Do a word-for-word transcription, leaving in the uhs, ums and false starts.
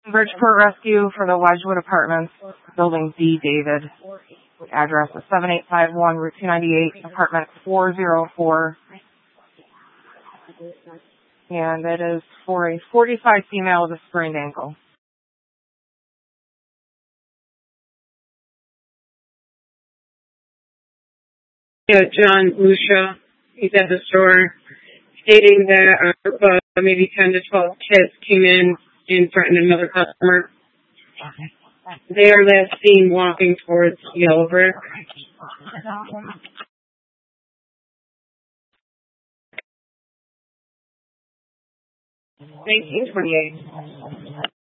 Bridgeport Rescue for the Wedgewood Apartments, Building B, David. The address is seven eight five one Route two ninety-eight, apartment four oh four. And it is for a forty-five female with a sprained ankle. Yeah, John Lucia, he's at the store, stating that uh, maybe ten to twelve kids came in and threatened another customer. They are last seen walking towards Yellow Brick. nineteen twenty-eight.